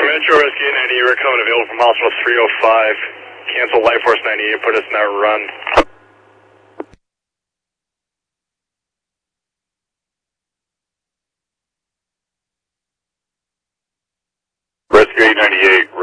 Metro Rescue 98, we're coming available from Hospital 305. Cancel Life Force 98, put us in that run. Rescue 898,